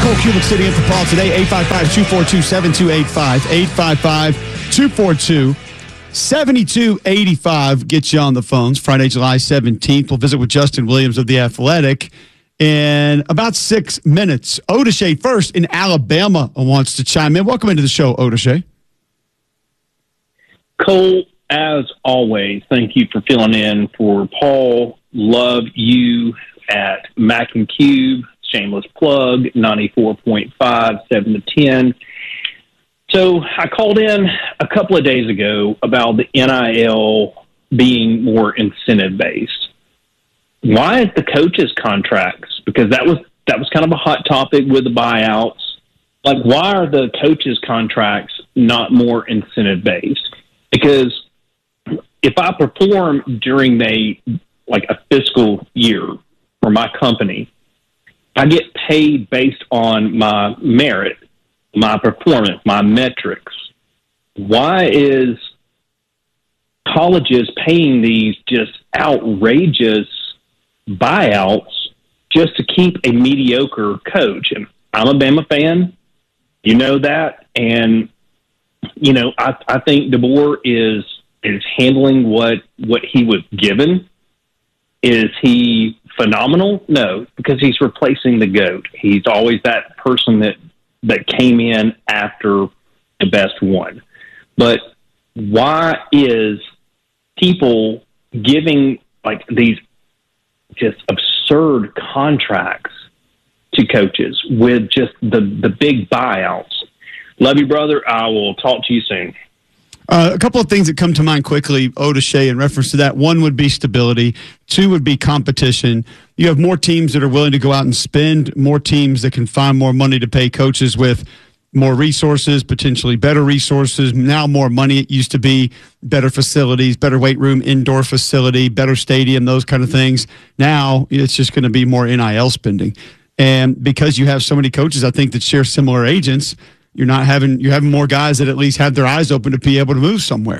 Cole Cubic City in for Paul today. 855-242-7285. 855-242-7285. Get you on the phones. Friday, July 17th. We'll visit with Justin Williams of The Athletic in about 6 minutes. Odeshay first in Alabama wants to chime in. Welcome into the show, Odeshay. Cole, as always, thank you for filling in for Paul. Love you at Mac and Cube. Shameless plug, 94.5, 7 to 10. So I called in a couple of days ago about the NIL being more incentive-based. Why is the coaches' contracts? Because that was kind of a hot topic with the buyouts. Like, why are the coaches' contracts not more incentive-based? Because if I perform during a fiscal year for my company, I get paid based on my merit, my performance, my metrics. Why is colleges paying these just outrageous buyouts just to keep a mediocre coach? And I'm a Bama fan, you know that, and I think DeBoer is handling what he was given. Is he phenomenal? No, because he's replacing the GOAT. He's always that person that came in after the best one. But why is people giving these just absurd contracts to coaches with just the big buyouts? Love you, brother. I will talk to you soon. A couple of things that come to mind quickly, Odeshay, in reference to that. One would be stability. Two would be competition. You have more teams that are willing to go out and spend, more teams that can find more money to pay coaches with more resources, potentially better resources, now more money. It used to be better facilities, better weight room, indoor facility, better stadium, those kind of things. Now it's just going to be more NIL spending. And because you have so many coaches, I think, that share similar agents, you're having more guys that at least have their eyes open to be able to move somewhere.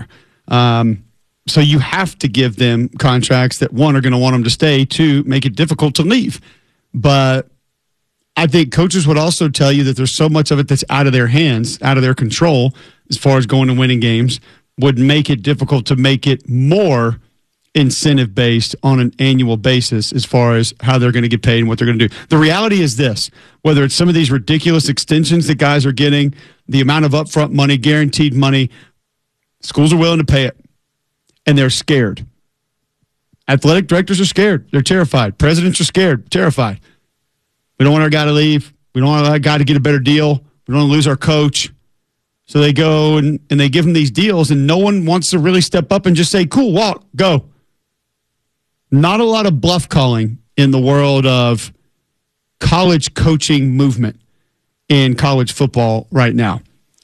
So you have to give them contracts that, one, are going to want them to stay, two, make it difficult to leave. But I think coaches would also tell you that there's so much of it that's out of their hands, out of their control, as far as going and winning games, would make it difficult to make it more incentive-based on an annual basis as far as how they're going to get paid and what they're going to do. The reality is this: whether it's some of these ridiculous extensions that guys are getting, the amount of upfront money, guaranteed money, schools are willing to pay it, and they're scared. Athletic directors are scared. They're terrified. Presidents are scared, terrified. We don't want our guy to leave. We don't want our guy to get a better deal. We don't want to lose our coach. So they go and they give them these deals, and no one wants to really step up and just say, cool, walk, go. Not a lot of bluff calling in the world of college coaching movement in college football right now.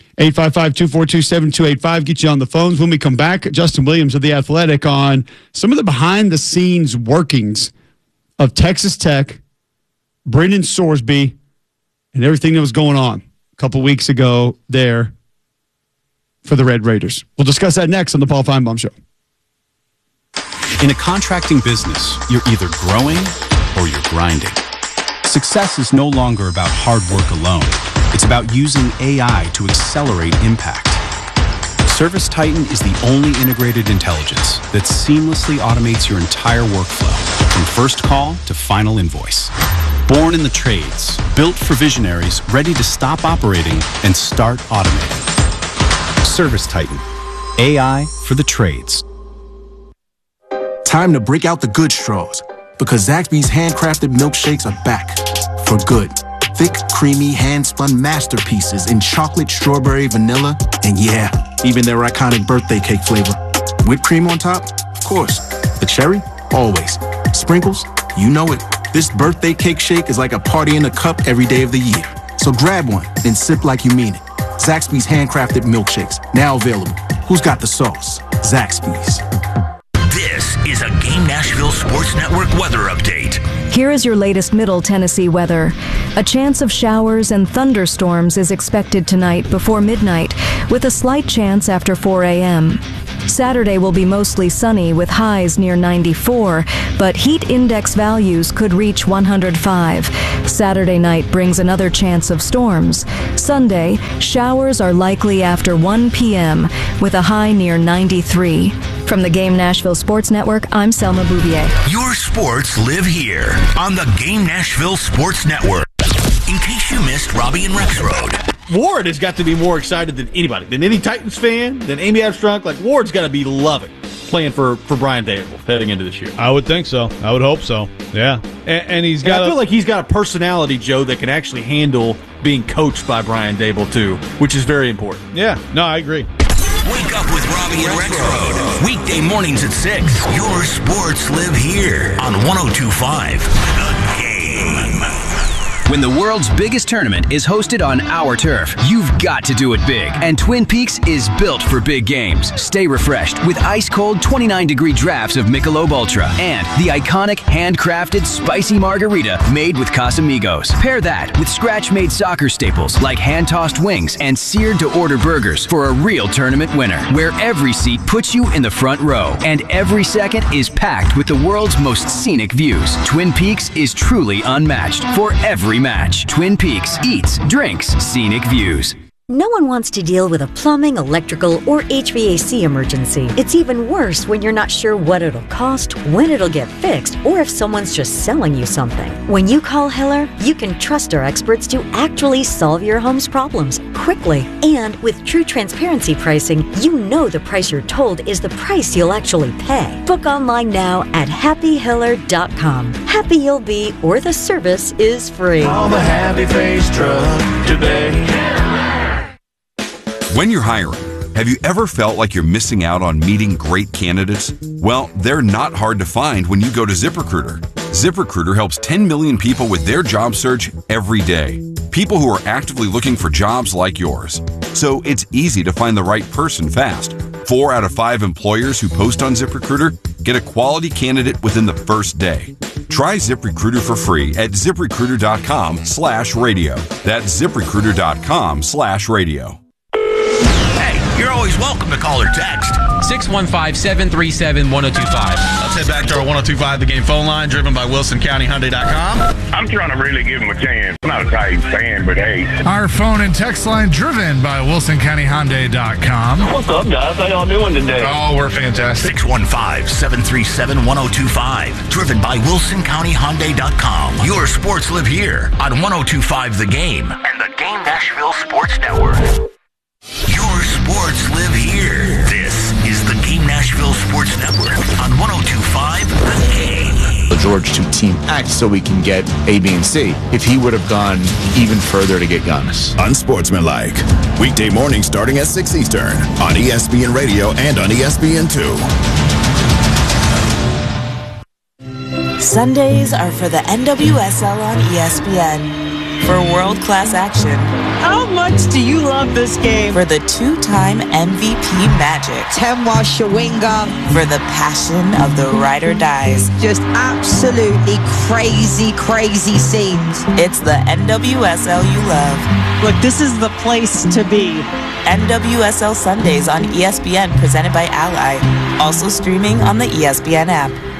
855-242-7285. Get you on the phones. When we come back, Justin Williams of The Athletic on some of the behind-the-scenes workings of Texas Tech, Brendan Sorsby, and everything that was going on a couple weeks ago there for the Red Raiders. We'll discuss that next on the Paul Feinbaum Show. In a contracting business, you're either growing or you're grinding. Success is no longer about hard work alone. It's about using AI to accelerate impact. ServiceTitan is the only integrated intelligence that seamlessly automates your entire workflow, from first call to final invoice. Born in the trades, built for visionaries ready to stop operating and start automating. ServiceTitan, AI for the trades. Time to break out the good straws, because Zaxby's handcrafted milkshakes are back for good. Thick, creamy, hand-spun masterpieces in chocolate, strawberry, vanilla, and yeah, even their iconic birthday cake flavor. Whipped cream on top? Of course. The cherry? Always. Sprinkles? You know it. This birthday cake shake is like a party in a cup every day of the year. So grab one and sip like you mean it. Zaxby's handcrafted milkshakes, now available. Who's got the sauce? Zaxby's. This is a Game Nashville Sports Network weather update. Here is your latest Middle Tennessee weather. A chance of showers and thunderstorms is expected tonight before midnight, with a slight chance after 4 a.m. Saturday will be mostly sunny with highs near 94, but heat index values could reach 105. Saturday night brings another chance of storms. Sunday, showers are likely after 1 p.m. with a high near 93. From the Game Nashville Sports Network, I'm Selma Bouvier. Your sports live here on the Game Nashville Sports Network. In case you missed Robbie and Rexroad. Ward has got to be more excited than anybody, than any Titans fan, than Amy Abstrunk. Like, Ward's got to be loving playing for Brian Dable heading into this year. I would think so. I would hope so. Yeah. And he's got. I feel like he's got a personality, Joe, that can actually handle being coached by Brian Dable, too, which is very important. Yeah. No, I agree. Wake up with Robbie and Rexroad. Weekday mornings at 6. Your sports live here on 102.5 The Game. When the world's biggest tournament is hosted on our turf, you've got to do it big. And Twin Peaks is built for big games. Stay refreshed with ice-cold 29-degree drafts of Michelob Ultra and the iconic handcrafted spicy margarita made with Casamigos. Pair that with scratch-made soccer staples like hand-tossed wings and seared-to-order burgers for a real tournament winner, where every seat puts you in the front row and every second is packed with the world's most scenic views. Twin Peaks is truly unmatched for every match. Twin Peaks eats, drinks, scenic views. No one wants to deal with a plumbing, electrical, or HVAC emergency. It's even worse when you're not sure what it'll cost, when it'll get fixed, or if someone's just selling you something. When you call Hiller, you can trust our experts to actually solve your home's problems quickly. And with true transparency pricing, you know the price you're told is the price you'll actually pay. Book online now at happyhiller.com. Happy you'll be, or the service is free. Call the Happy Face Truck today. When you're hiring, have you ever felt like you're missing out on meeting great candidates? Well, they're not hard to find when you go to ZipRecruiter. ZipRecruiter helps 10 million people with their job search every day. People who are actively looking for jobs like yours. So it's easy to find the right person fast. 4 out of 5 employers who post on ZipRecruiter get a quality candidate within the first day. Try ZipRecruiter for free at ZipRecruiter.com/radio. That's ZipRecruiter.com/radio. You're always welcome to call or text. 615-737-1025. Let's head back to our 102.5 The Game phone line, driven by WilsonCountyHyundai.com. I'm trying to really give him a chance. I'm not a Titans fan, but hey. Our phone and text line driven by WilsonCountyHyundai.com. What's up, guys? How y'all doing today? Oh, we're fantastic. 615-737-1025. Driven by WilsonCountyHyundai.com. Your sports live here on 102.5 The Game and the Game Nashville Sports Network. Your sports live here. This is the Game Nashville Sports Network on 102.5 The Game. The George to team act so we can get A, B, and C. If he would have gone even further to get Giannis. Unsportsmanlike. Weekday morning starting at 6 Eastern on ESPN Radio and on ESPN2. Sundays are for the NWSL on ESPN. For world-class action. How much do you love this game? For the 2-time MVP magic. Temwa Shawinga. For the passion of the ride or dies. Just absolutely crazy, crazy scenes. It's the NWSL you love. Look, this is the place to be. NWSL Sundays on ESPN, presented by Ally. Also streaming on the ESPN app.